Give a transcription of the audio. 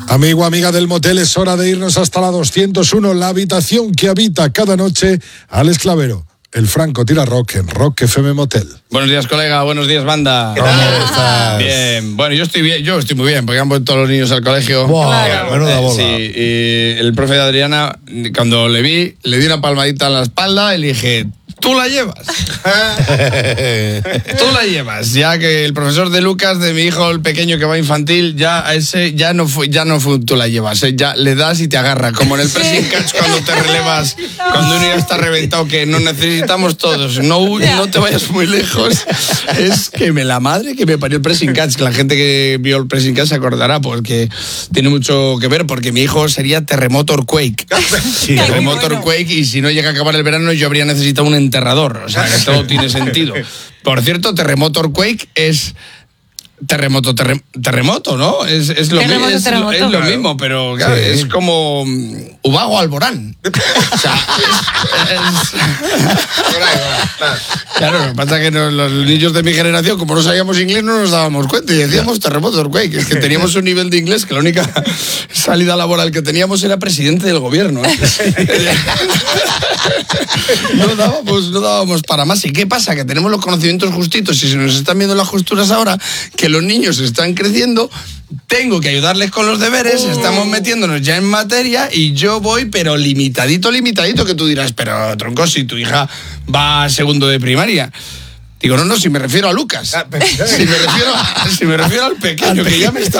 Amigo, amiga del motel, es hora de irnos hasta la 201, la habitación que habita cada noche Alex Clavero. El Franco tira rock en Rock FM Motel. Buenos días, colega. Buenos días, banda. ¿Cómo estás? Bien. Bueno, yo estoy bien. Yo estoy muy bien, porque han vuelto los niños al colegio. Claro. Menuda bola. Sí, y el profe de Adriana, cuando le vi, le di una palmadita en la espalda y le dije... Tú la llevas. Tú la llevas. Ya que el profesor de Lucas, de mi hijo, el pequeño que va a infantil, ya a ese ya no fue tú la llevas. Ya le das y te agarra. Como en el pressing catch cuando te relevas, cuando uno ya está reventado, que nos necesitamos todos. No te vayas muy lejos. Es que la madre que me parió el pressing catch, que la gente que vio el pressing catch se acordará, porque tiene mucho que ver, porque mi hijo sería terremoto earthquake. Sí, Terremoto earthquake, y si no llega a acabar el verano, yo habría necesitado un enterrador, o sea, que todo tiene sentido. Por cierto, terremoto earthquake es terremoto, ¿no? Es lo mismo, pero claro, sí. Es como Ubago Alborán. O sea, claro, lo que pasa es que los niños de mi generación, como no sabíamos inglés, no nos dábamos cuenta y decíamos terremoto earthquake. Es que teníamos un nivel de inglés que la única salida laboral que teníamos era presidente del gobierno. No dábamos para más. ¿Y qué pasa? Que tenemos los conocimientos justitos y se nos están viendo las costuras ahora, que los niños están creciendo, tengo que ayudarles con los deberes, estamos metiéndonos ya en materia y yo voy, pero limitadito, que tú dirás, pero tronco, si tu hija va a segundo de primaria. Digo, no, si me refiero a Lucas. Si me refiero al pequeño, que ya me está